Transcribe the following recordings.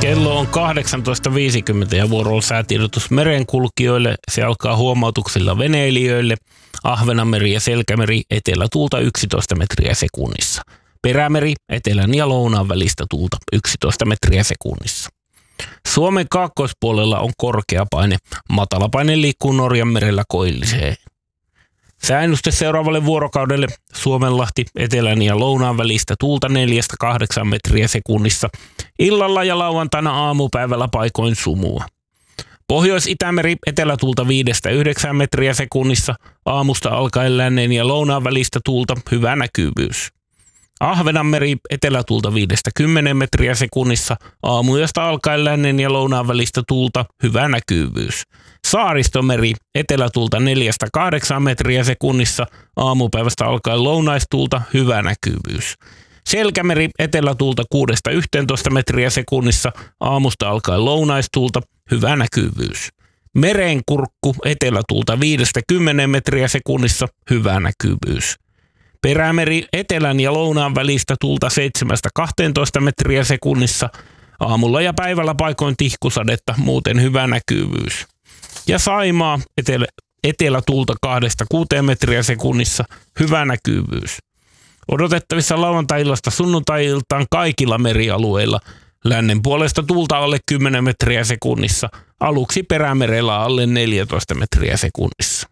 Kello on 18.50 ja vuorolla säätiedotus merenkulkijoille. Se alkaa huomautuksilla veneilijöille. Ahvenanmeri ja Selkämeri etelätuulta 11 metriä sekunnissa. Perämeri etelän ja lounaan välistä tuulta 11 metriä sekunnissa. Suomen kaakkoispuolella on korkea paine. Matala paine liikkuu Norjan merellä koilliseen. Sääennuste seuraavalle vuorokaudelle: Suomenlahti etelän ja lounaan välistä tuulta 4-8 metriä sekunnissa. Illalla ja lauantaina aamupäivällä paikoin sumua. Pohjois-Itämeri etelätuulta 5-9 metriä sekunnissa. Aamusta alkaen lännen ja lounaan välistä tuulta, hyvä näkyvyys. Ahvenanmeri etelätuulta 5-10 metriä sekunnissa. Aamuyöstä alkaen lännen ja lounaan välistä tuulta, hyvä näkyvyys. Saaristomeri etelätuulta 4-8 metriä sekunnissa. Aamupäivästä alkaen lounaistuulta, hyvä näkyvyys. Selkämeri etelätuulta 6-11 metriä sekunnissa. Aamusta alkaen lounaistuulta, hyvä näkyvyys. Merenkurkku etelätuulta 5-10 metriä sekunnissa, hyvä näkyvyys. Perämeri etelän ja lounaan välistä tuulta 7-12 metriä sekunnissa. Aamulla ja päivällä paikoin tihkusadetta, muuten hyvä näkyvyys. Ja Saimaa etelätuulta 2-6 metriä sekunnissa, hyvä näkyvyys. Odotettavissa lauantai-illasta sunnuntai-iltaan kaikilla merialueilla. Lännen puolesta tuulta alle 10 metriä sekunnissa. Aluksi Perämerellä alle 14 metriä sekunnissa.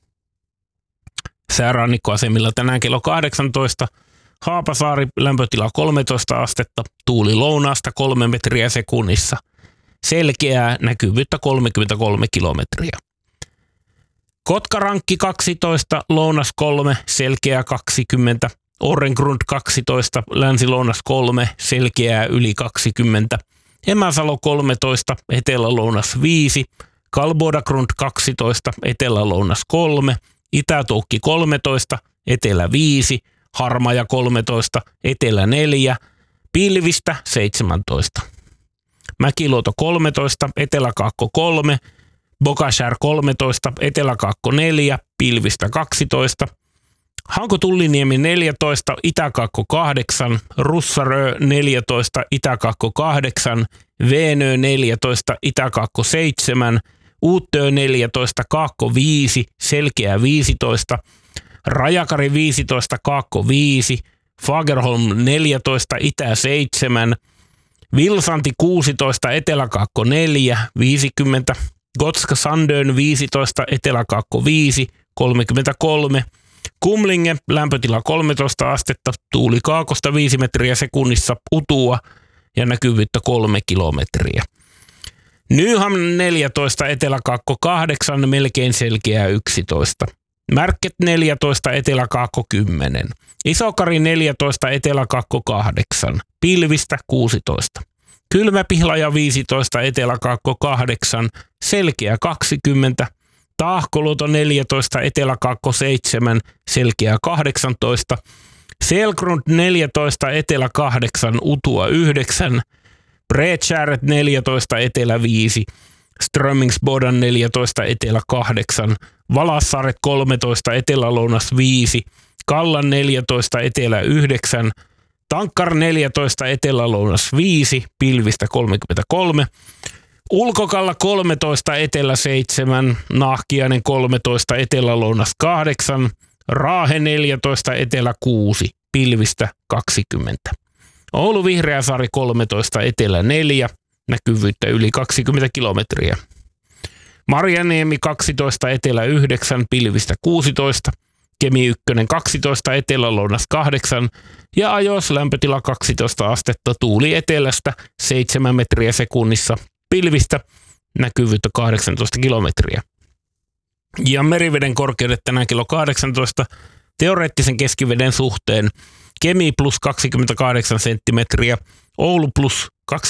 Säärannikkoasemilla tänään kello 18. Haapasaari lämpötila 13 astetta. Tuuli lounaasta 3 metriä sekunnissa. Selkeää näkyvyyttä 33 kilometriä. Kotkarankki 12, lounas 3, selkeää 20. Orrengrund 12, länsi-lounas 3, selkeää yli 20. Emäsalo 13, etelä-lounas 5. Kalbodagrund 12, etelä-lounas 3. Itä-Toukki 13, etelä 5. Harmaja 13, etelä 4. Pilvistä 17. Mäkiluoto 13, eteläkaakko 3. Bokashär 13, eteläkaakko 4. Pilvistä 12. Hanko-Tulliniemi 14, Itäkaakko 8, Russarö 14, Itäkaakko 8, Veenö 14, Itäkaakko 7, Uuttöö 14, Kaakko 5, Selkeä 15, Rajakari 15, Kaakko 5, Fagerholm 14, Itä 7, Vilsanti 16, Eteläkaakko 4, 50, Gotska Sandön 15, Eteläkaakko 5, 33, Kumlinge lämpötila 13 astetta, tuuli kaakosta 5 metriä sekunnissa, utua ja näkyvyyttä 3 kilometriä. Nyham 14, eteläkaakko 8, melkein selkeää 11. Märket 14, eteläkaakko 10. Isokari 14, eteläkaakko 8. Pilvistä 16. Kylmäpihlaja 15, eteläkaakko 8. Selkeä 20. Taahkoluoto 14, eteläkaakko 7. Selkeä 18. Selgrund 14, etelä 8, utua 9. Bredskäret 14, etelä 5. Strömingsbodan 14, etelä 8. Valassaaret 13, etelä-lounas 5. Kallan 14, etelä 9. Tankkar 14, etelä-lounas 5. Pilvistä 33. Ulkokalla 13, etelä 7. Nahkiainen 13, etelä-lounas 8. Raahe 14, etelä 6. Pilvistä 20. Oulu Vihreäsaari 13, etelä 4. Näkyvyyttä yli 20 kilometriä. Marjaniemi 12, etelä 9, pilvistä 16. Kemi 1 12, etelä-lounas 8. Ja Ajos lämpötila 12 astetta, tuuli etelästä 7 metriä sekunnissa. Pilvistä näkyvyyttä 18 kilometriä. Ja meriveden korkeudet tänään kello 18 teoreettisen keskiveden suhteen. Kemi plus 28 senttimetriä, Oulu plus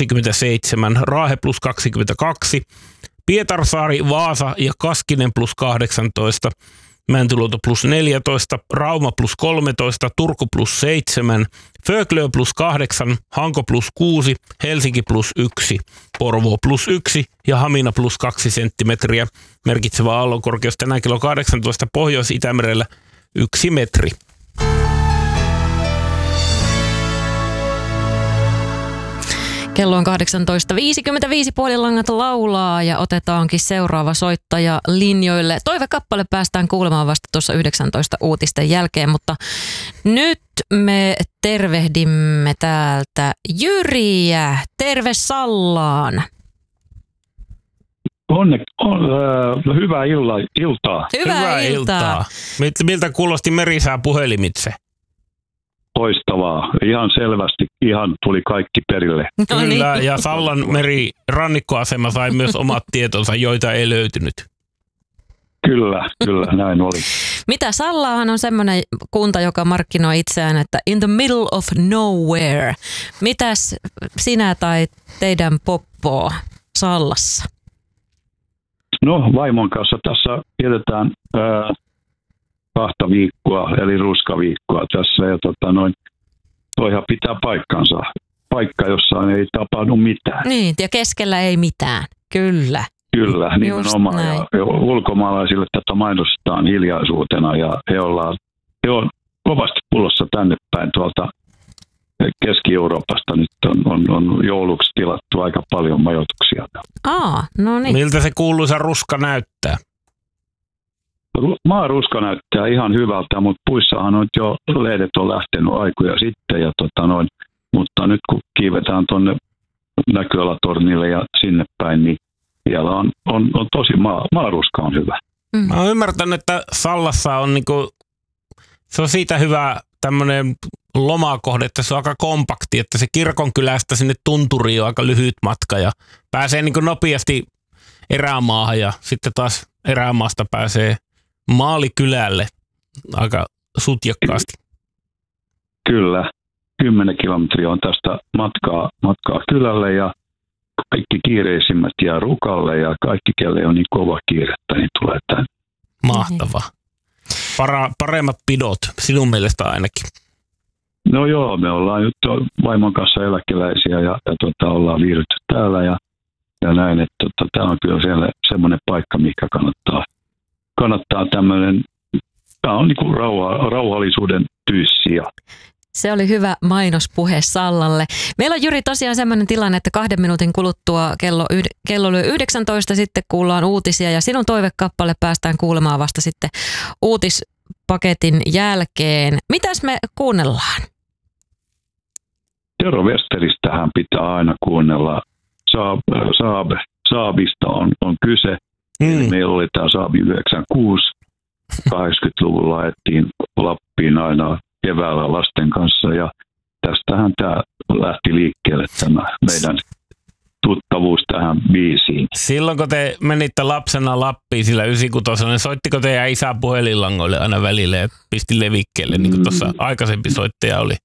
27, Raahe plus 22, Pietarsaari, Vaasa ja Kaskinen plus 18, Mäntyluoto plus 14, Rauma plus 13, Turku plus 7, Föglö plus 8, Hanko plus 6, Helsinki plus 1, Porvoo plus 1 ja Hamina plus 2 senttimetriä. Merkitsevä aallonkorkeus tänään kello 18 Pohjois-Itämerellä 1 metri. Kello on 18.55, puolilangat laulaa ja otetaankin seuraava soittaja linjoille. Toivekappale päästään kuulemaan vasta tuossa 19 uutisten jälkeen, mutta nyt me tervehdimme täältä Jyriä. Terve Sallaan. Hyvää iltaa. Hyvää iltaa. Miltä kuulosti merisää puhelimitse? Loistavaa. Ihan selvästi, ihan tuli kaikki perille. No niin. Kyllä, ja Sallan meri rannikkoasema sai myös omat tietonsa, joita ei löytynyt. Kyllä, näin oli. Mitä Sallahan on semmoinen kunta, joka markkinoi itseään, että in the middle of nowhere. Mitäs sinä tai teidän poppoo Sallassa? No vaimon kanssa tässä vietetään 2 viikkoa, eli ruskaviikkoa tässä. Ja toihan pitää paikkansa. Paikka, jossa ei tapahdu mitään. Niin, ja keskellä ei mitään. Kyllä. Kyllä, nimenomaan. Ja ulkomaalaisille tätä mainostetaan hiljaisuutena ja he on kovasti pullossa tänne päin tuolta Keski-Euroopasta. Nyt on jouluksi tilattu aika paljon majoituksia. No niin. Miltä se kuuluisa ruska näyttää? Maaruska näyttää ihan hyvältä, mutta puissahan on jo lehdet on lähtenyt aikoja sitten. Ja mutta nyt kun kiivetään tuonne näköalatornille ja sinne päin, niin siellä on tosi maaruska on hyvä. Mä oon ymmärtänyt, että Sallassa on se on siitä hyvä tämmöinen lomakohde, että se on aika kompakti, että se kirkonkylästä sinne tunturiin on aika lyhyt matka ja pääsee nopeasti erämaahan ja sitten taas erämaasta pääsee maalikylälle aika sutjakkaasti. Kyllä, 10 kilometriä on tästä matkaa kylälle ja kaikki kiireisimmät jää rukalle ja kaikki, kelle on niin kova kiirettä, niin tulee tänne. Mahtavaa. Paremmat pidot, sinun mielestä ainakin. No joo, me ollaan nyt vaimon kanssa eläkeläisiä ja ollaan viihdytty täällä ja näin, että tämä on kyllä siellä semmoinen paikka, mikä kannattaa tämmöinen, tämä on niin kuin rauhallisuuden tyyssi. Se oli hyvä mainospuhe Sallalle. Meillä on Jyri tosiaan semmoinen tilanne, että 2 minuutin kuluttua kello lyö 19, sitten kuullaan uutisia ja sinun toivekappale päästään kuulemaan vasta sitten uutispaketin jälkeen. Mitäs me kuunnellaan? Tero Westeristähän pitää aina kuunnella. Saabista on kyse. Meillä oli tämä Saabi 96. 80-luvulla ajettiin Lappiin aina keväällä lasten kanssa ja tästähän tämä lähti liikkeelle tämä meidän tuttavuus tähän biisiin. Silloin kun te menitte lapsena Lappiin sillä 96, niin soittiko teidän isä puhelinlangoille aina välillä ja pisti levikkeelle, niin kuin tuossa aikaisempi soittaja oli?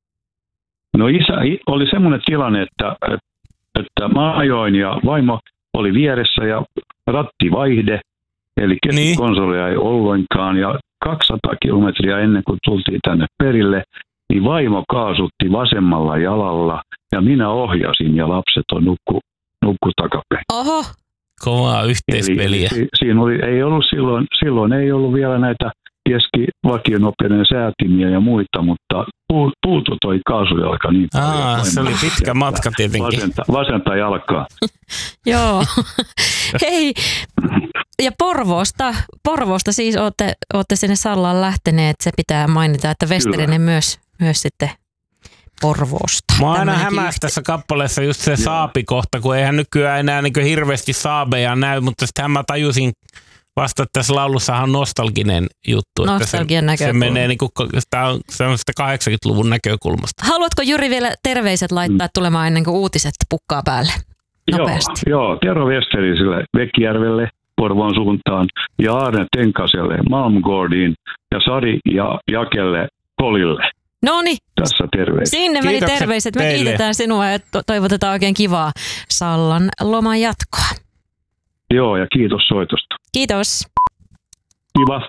No isä oli semmoinen tilanne, että mä ajoin ja vaimo oli vieressä ja rattivaihde, eli keskikonsolia ei ollenkaan ja 200 kilometriä ennen kuin tultiin tänne perille, niin vaimo kaasutti vasemmalla jalalla ja minä ohjasin ja lapset on nukku takaperin. Oho! Kovaa yhteispeliä. Siinä silloin ei ollut vielä näitä keskivakionopeuden säätimiä ja muita, mutta puutu toi kaasujalka niin paljon. Se oli pitkä matka tietenkin. Vasenta jalkaa. Joo. Hei, ja Porvoosta siis olette sinne Sallaan lähteneet. Se pitää mainita, että Westerinen myös sitten Porvoosta. Mä aina hämäsi tässä kappaleessa just se saapikohta, kun eihän nykyään enää hirveästi saabeja näy, mutta sitten mä tajusin vasta, että tässä laulussahan on nostalginen juttu. Nostalgian näkökulma. Se menee tämä on 80-luvun näkökulmasta. Haluatko Jyri vielä terveiset laittaa tulemaan ennen kuin uutiset pukkaa päälle? Nopeasti. Joo, Tero Westeriselle Vekkijärvelle Porvoon suuntaan ja Aarne Tenkaselle Malmgårdiin ja Sari ja Jakelle Kolille. Noniin. Tässä terveiset. Sinne meni terveiset. Me kiitetään sinua ja toivotetaan oikein kivaa Sallan loman jatkoa. Joo, ja kiitos soitosta. Kiitos. Kiva.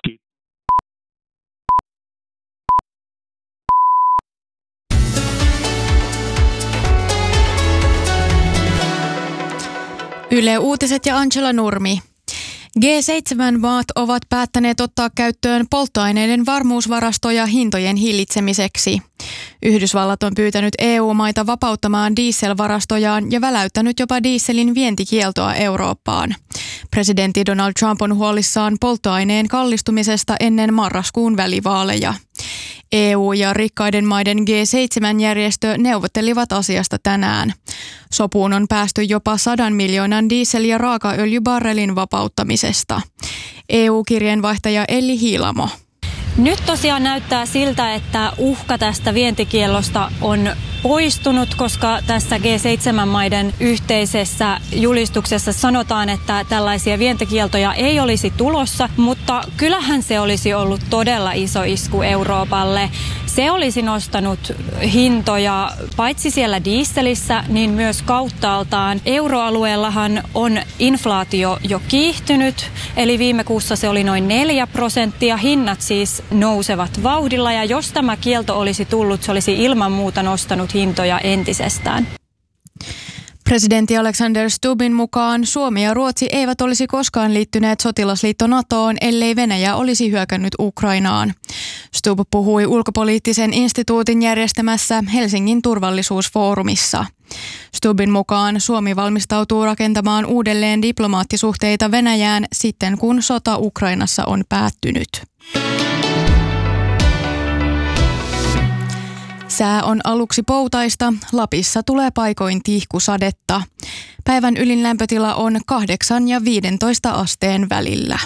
Yle Uutiset ja Angela Nurmi. G7-maat ovat päättäneet ottaa käyttöön polttoaineiden varmuusvarastoja hintojen hillitsemiseksi. Yhdysvallat on pyytänyt EU-maita vapauttamaan dieselvarastojaan ja väläyttänyt jopa dieselin vientikieltoa Eurooppaan. Presidentti Donald Trump on huolissaan polttoaineen kallistumisesta ennen marraskuun välivaaleja. EU ja rikkaiden maiden G7-järjestö neuvottelivat asiasta tänään. Sopuun on päästy jopa 100 miljoonan diesel- ja raakaöljybarrelin vapauttamisesta. EU-kirjeenvaihtaja Elli Hiilamo. Nyt tosiaan näyttää siltä, että uhka tästä vientikiellosta on poistunut, koska tässä G7-maiden yhteisessä julistuksessa sanotaan, että tällaisia vientikieltoja ei olisi tulossa, mutta kyllähän se olisi ollut todella iso isku Euroopalle. Se olisi nostanut hintoja paitsi siellä dieselissä, niin myös kauttaaltaan. Euroalueellahan on inflaatio jo kiihtynyt, eli viime kuussa se oli noin 4%. Hinnat siis nousevat vauhdilla, ja jos tämä kielto olisi tullut, se olisi ilman muuta nostanut hintoja entisestään. Presidentti Alexander Stubbin mukaan Suomi ja Ruotsi eivät olisi koskaan liittyneet sotilasliitto NATOon, ellei Venäjä olisi hyökännyt Ukrainaan. Stubb puhui ulkopoliittisen instituutin järjestämässä Helsingin turvallisuusfoorumissa. Stubbin mukaan Suomi valmistautuu rakentamaan uudelleen diplomaattisuhteita Venäjään sitten, kun sota Ukrainassa on päättynyt. Sää on aluksi poutaista, Lapissa tulee paikoin tihkusadetta. Päivän ylin lämpötila on 8 ja 15 asteen välillä.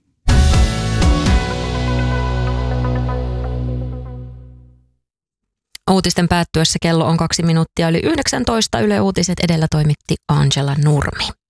Uutisten päättyessä kello on 2 minuuttia yli 19. Yle Uutiset edellä toimitti Angela Nurmi.